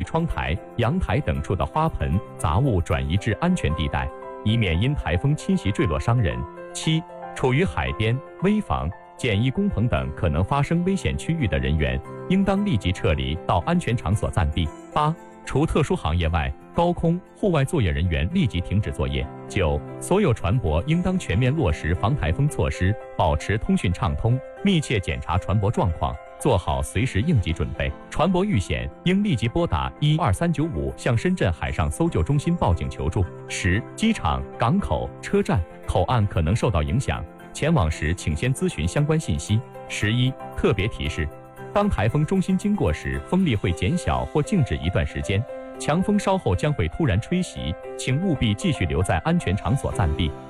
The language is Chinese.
窗台、阳台等处的花盆、杂物转移至安全地带，以免因台风侵袭坠落伤人。7、处于海边、危房、简易工棚等可能发生危险区域的人员，应当立即撤离到安全场所暂避。8、除特殊行业外，高空、户外作业人员立即停止作业。9、所有船舶应当全面落实防台风措施，保持通讯畅通，密切检查船舶状况，做好随时应急准备。船舶遇险，应立即拨打12395向深圳海上搜救中心报警求助。10、机场、港口、车站、口岸可能受到影响，前往时请先咨询相关信息。11、特别提示：当台风中心经过时，风力会减小或静止一段时间，强风稍后将会突然吹袭，请务必继续留在安全场所暂避。